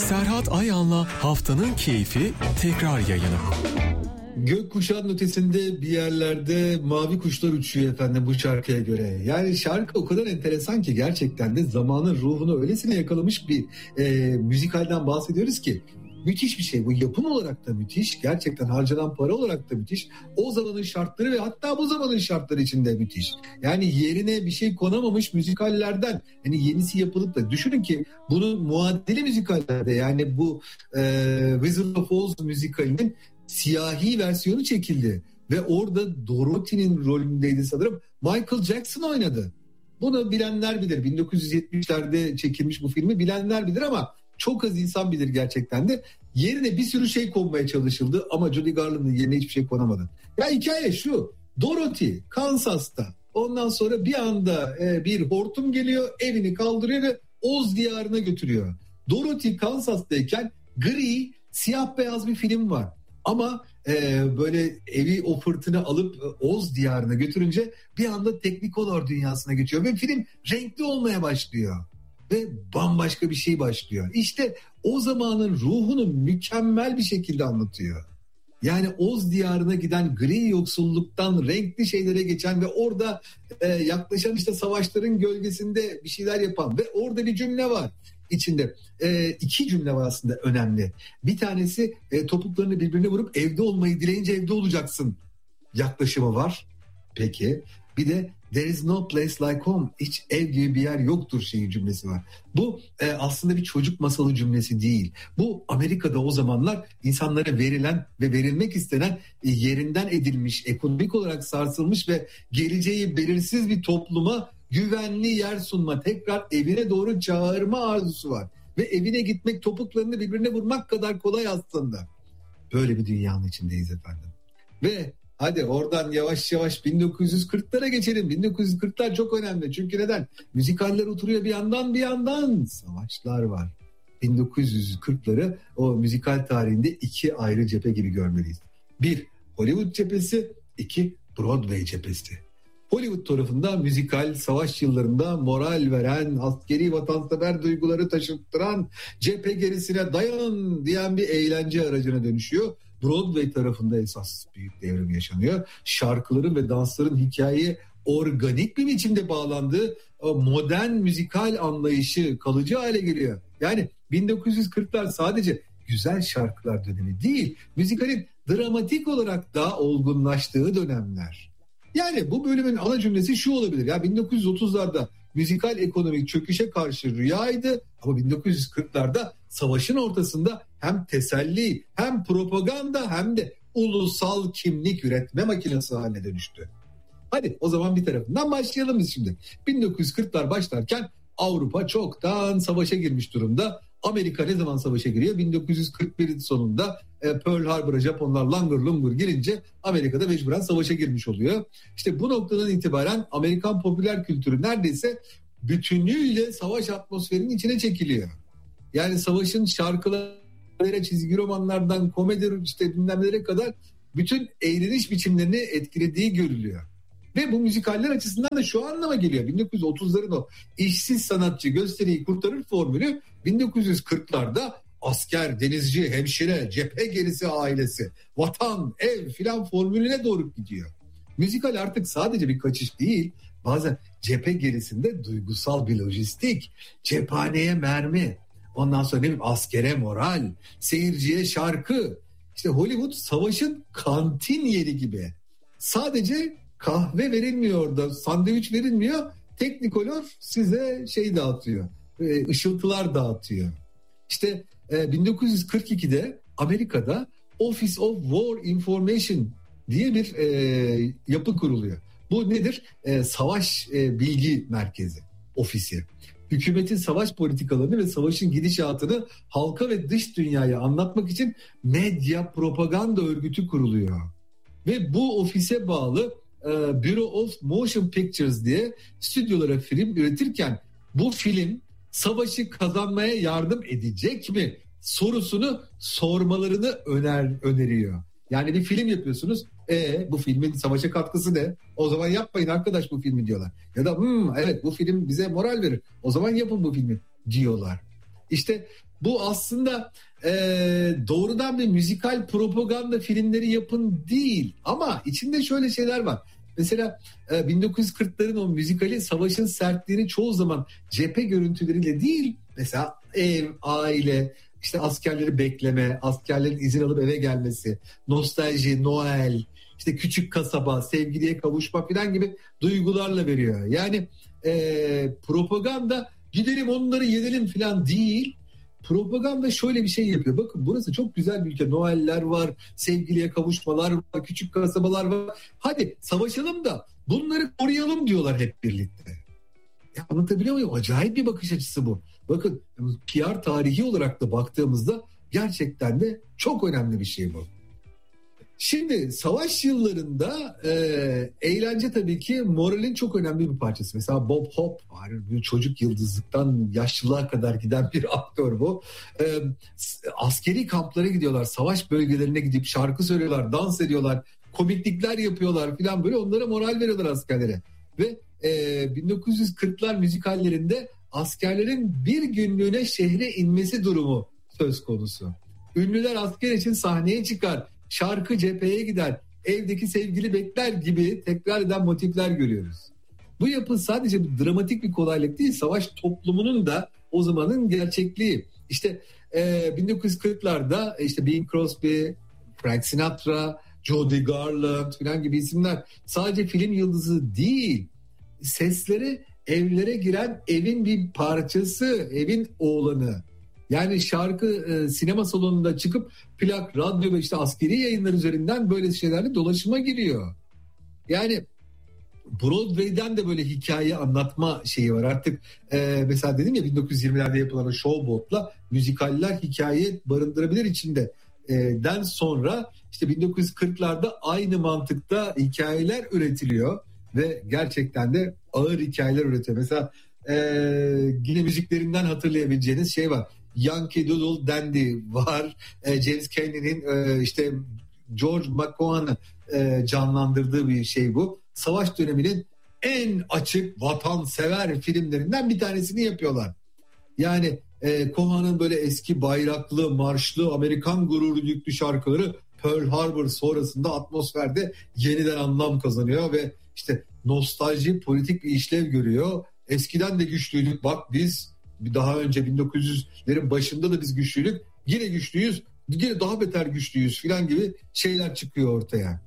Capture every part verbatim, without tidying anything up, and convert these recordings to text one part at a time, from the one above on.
Serhat Ayan'la Haftanın Keyfi tekrar yayını. Gökkuşağının ötesinde bir yerlerde mavi kuşlar uçuyor efendim bu şarkıya göre. Yani şarkı o kadar enteresan ki gerçekten de zamanın ruhunu öylesine yakalamış bir e, müzikalden bahsediyoruz ki. Müthiş bir şey bu, yapım olarak da müthiş, gerçekten harcanan para olarak da müthiş, o zamanın şartları ve hatta bu zamanın şartları içinde müthiş. Yani yerine bir şey konamamış müzikallerden hani yenisi yapılıp da düşünün ki bunun muadili müzikallerde, yani bu e, Wizard of Oz müzikalinin siyahi versiyonu çekildi ve orada Dorothy'nin rolündeydi sanırım, Michael Jackson oynadı. Bunu bilenler bilir, bin dokuz yüz yetmişlerde çekilmiş bu filmi bilenler bilir ama çok az insan bilir gerçekten de. Yerine bir sürü şey konmaya çalışıldı ama Judy Garland'ın yerine hiçbir şey konamadı. Ya hikaye şu: Dorothy Kansas'ta, ondan sonra bir anda e, bir hortum geliyor, evini kaldırıyor ve Oz diyarına götürüyor. Dorothy Kansas'tayken gri, siyah beyaz bir film var. Ama e, böyle evi o fırtına alıp e, Oz diyarına götürünce bir anda Technicolor dünyasına geçiyor ve film renkli olmaya başlıyor. Ve bambaşka bir şey başlıyor. İşte o zamanın ruhunu mükemmel bir şekilde anlatıyor. Yani Oz diyarına giden, gri yoksulluktan renkli şeylere geçen ve orada e, yaklaşan işte savaşların gölgesinde bir şeyler yapan ve orada bir cümle var içinde. E, iki cümle var aslında önemli. Bir tanesi e, topuklarını birbirine vurup evde olmayı dileyince evde olacaksın yaklaşımı var. Peki. Bir de there is no place like home. Hiç ev gibi bir yer yoktur şeyi cümlesi var. Bu e, aslında bir çocuk masalı cümlesi değil. Bu Amerika'da o zamanlar insanlara verilen ve verilmek istenen e, yerinden edilmiş, ekonomik olarak sarsılmış ve geleceği belirsiz bir topluma güvenli yer sunma, tekrar evine doğru çağırma arzusu var. Ve evine gitmek topuklarını birbirine vurmak kadar kolay aslında. Böyle bir dünyanın içindeyiz efendim. Ve hadi oradan yavaş yavaş bin dokuz yüz kırklara geçelim. bin dokuz yüz kırklar çok önemli. Çünkü neden? Müzikaller oturuyor bir yandan, bir yandan savaşlar var. bin dokuz yüz kırkları o müzikal tarihinde iki ayrı cephe gibi görmeliyiz. Bir, Hollywood cephesi, iki, Broadway cephesi. Hollywood tarafında müzikal, savaş yıllarında moral veren, askeri vatansever duyguları taşıttıran, cephe gerisine dayan diyen bir eğlence aracına dönüşüyor. Broadway tarafında esas büyük devrim yaşanıyor. Şarkıların ve dansların hikayeye organik bir biçimde bağlandığı modern müzikal anlayışı kalıcı hale geliyor. Yani bin dokuz yüz kırklar sadece güzel şarkılar dönemi değil, müzikalin dramatik olarak daha olgunlaştığı dönemler. Yani bu bölümün ana cümlesi şu olabilir: ya bin dokuz yüz otuzlarda müzikal ekonomik çöküşe karşı rüyaydı ama bin dokuz yüz kırklarda savaşın ortasında hem teselli, hem propaganda, hem de ulusal kimlik üretme makinesi haline dönüştü. Hadi o zaman bir tarafından başlayalım biz şimdi. bin dokuz yüz kırklar başlarken Avrupa çoktan savaşa girmiş durumda. Amerika ne zaman savaşa giriyor? bin dokuz yüz kırk birin sonunda Pearl Harbor'a Japonlar langur lungur girince Amerika'da mecburen savaşa girmiş oluyor. İşte bu noktadan itibaren Amerikan popüler kültürü neredeyse bütünüyle savaş atmosferinin içine çekiliyor. Yani savaşın şarkılara, çizgi romanlardan komedi işte bilmem nelere kadar bütün eğleniş biçimlerini etkilediği görülüyor. Ve bu müzikaller açısından da şu anlama geliyor: bin dokuz yüz otuzların o işsiz sanatçı gösteriyi kurtarır formülü bin dokuz yüz kırklarda asker, denizci, hemşire, cephe gerisi ailesi, vatan, ev filan formülüne doğru gidiyor. Müzikal artık sadece bir kaçış değil, bazen cephe gerisinde duygusal bir lojistik, cephaneye mermi, ondan sonra ne bileyim askere moral, seyirciye şarkı. İşte Hollywood savaşın kantin yeri gibi. Sadece kahve verilmiyor orada, sandviç verilmiyor. Technicolor size şey dağıtıyor, ışıltılar dağıtıyor. İşte bin dokuz yüz kırk ikide Amerika'da Office of War Information diye bir e, yapı kuruluyor. Bu nedir? E, savaş e, bilgi merkezi, ofisi. Hükümetin savaş politikalarını ve savaşın gidişatını halka ve dış dünyaya anlatmak için medya propaganda örgütü kuruluyor. Ve bu ofise bağlı e, Bureau of Motion Pictures diye stüdyolara film üretirken bu film savaşı kazanmaya yardım edecek mi sorusunu sormalarını öner öneriyor. Yani bir film yapıyorsunuz. E bu filmin savaşa katkısı ne? O zaman yapmayın arkadaş bu filmi diyorlar. Ya da hmm, evet bu film bize moral verir. O zaman yapın bu filmi diyorlar. İşte bu aslında e, doğrudan bir müzikal propaganda filmleri yapın değil. Ama içinde şöyle şeyler var. Mesela e, bin dokuz yüz kırkların o müzikali savaşın sertliğini çoğu zaman cephe görüntüleriyle değil, mesela ev, aile, işte askerleri bekleme, askerlerin izin alıp eve gelmesi, nostalji, Noel, işte küçük kasaba, sevgiliye kavuşma falan gibi duygularla veriyor. Yani e, propaganda gidelim onları yedelim falan değil. Propaganda şöyle bir şey yapıyor. Bakın burası çok güzel bir ülke. Noeller var, sevgiliye kavuşmalar var, küçük kasabalar var. Hadi savaşalım da bunları koruyalım diyorlar hep birlikte. Ya anlatabiliyor muyum? Acayip bir bakış açısı bu. Bakın P R tarihi olarak da baktığımızda gerçekten de çok önemli bir şey bu. Şimdi savaş yıllarında e, eğlence tabii ki moralin çok önemli bir parçası. Mesela Bob Hope var, bir çocuk yıldızlıktan yaşlılığa kadar giden bir aktör bu. E, askeri kamplara gidiyorlar, savaş bölgelerine gidip şarkı söylüyorlar, dans ediyorlar, komiklikler yapıyorlar falan, böyle onlara moral veriyorlar askerlere. Ve e, bin dokuz yüz kırklar müzikallerinde askerlerin bir günlüğüne şehre inmesi durumu söz konusu. Ünlüler asker için sahneye çıkar, şarkı cepheye gider, evdeki sevgili bekler gibi tekrar eden motifler görüyoruz. Bu yapı sadece bir dramatik bir kolaylık değil, savaş toplumunun da o zamanın gerçekliği. İşte e, bin dokuz yüz kırklarda işte Bing Crosby, Frank Sinatra, Judy Garland falan gibi isimler sadece film yıldızı değil, sesleri evlere giren evin bir parçası, evin oğlanı. Yani şarkı e, sinema salonunda çıkıp plak, radyo ve işte askeri yayınlar üzerinden böyle şeylerle dolaşıma giriyor. Yani Broadway'den de böyle hikaye anlatma şeyi var. Artık e, mesela dedim ya, bin dokuz yüz yirmilerde yapılan o Showboat'la müzikaller hikaye barındırabilir içinde. E, den sonra işte bin dokuz yüz kırklarda aynı mantıkta hikayeler üretiliyor ve gerçekten de ağır hikayeler üretiyor. Mesela e, yine müziklerinden hatırlayabileceğiniz şey var. Yankee Doodle Dandy var. E, James Cagney'nin e, işte George McGowan'ı e, canlandırdığı bir şey bu. Savaş döneminin en açık vatansever filmlerinden bir tanesini yapıyorlar. Yani e, Cohan'ın böyle eski bayraklı, marşlı, Amerikan gururu yüklü şarkıları Pearl Harbor sonrasında atmosferde yeniden anlam kazanıyor ve işte nostalji politik bir işlev görüyor. Eskiden de güçlüydük, bak biz daha önce bin dokuz yüzlerin başında da biz güçlüydük, yine güçlüyüz, yine daha beter güçlüyüz falan gibi şeyler çıkıyor ortaya.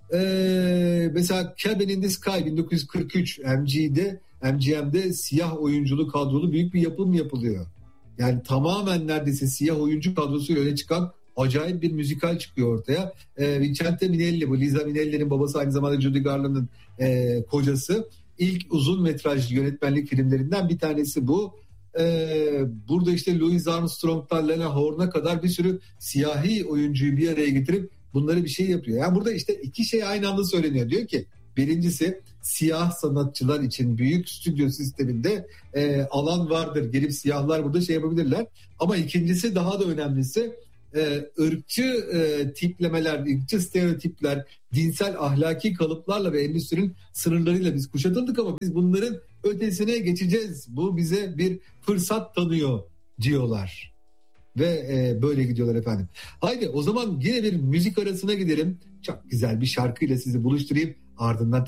Ee, mesela Cabin in the Sky bin dokuz yüz kırk üç M G'de M G M'de siyah oyunculu kadrolu büyük bir yapım yapılıyor. Yani tamamen neredeyse siyah oyuncu kadrosuyla öne çıkan acayip bir müzikal çıkıyor ortaya. Ee, Vincente Minnelli, bu Liza Minnelli'nin babası, aynı zamanda Judy Garland'ın e, kocası. İlk uzun metraj yönetmenlik filmlerinden bir tanesi bu. Ee, burada işte Louis Armstrong'dan Lena Horne'a kadar bir sürü siyahi oyuncuyu bir araya getirip bunları bir şey yapıyor. Yani burada işte iki şey aynı anda söyleniyor. Diyor ki birincisi, siyah sanatçılar için büyük stüdyo sisteminde e, alan vardır. Gelip siyahlar burada şey yapabilirler. Ama ikincisi, daha da önemlisi, e, ırkçı e, tiplemeler, ırkçı stereotipler, dinsel ahlaki kalıplarla ve endüstrinin sınırlarıyla biz kuşatıldık ama biz bunların ötesine geçeceğiz. Bu bize bir fırsat tanıyor diyorlar. Ve e, böyle gidiyorlar efendim. Haydi o zaman yine bir müzik arasına gidelim. Çok güzel bir şarkıyla sizi buluşturayım. Ardından